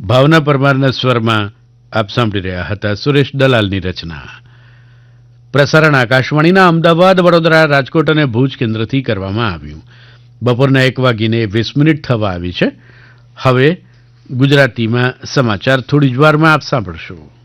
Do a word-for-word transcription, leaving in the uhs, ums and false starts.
ભાવના પરમારના સ્વરમાં આપ સાંભળી રહ્યા હતા સુરેશ દલાલની રચના. પ્રસારણ આકાશવાણીના અમદાવાદ, વડોદરા, રાજકોટ અને ભુજ કેન્દ્રથી કરવામાં આવ્યું. બપોરના એક વાગીને વીસ મિનિટ થવા આવી છે. હવે ગુજરાતીમાં સમાચાર થોડી જ વારમાં આપ સાંભળશો.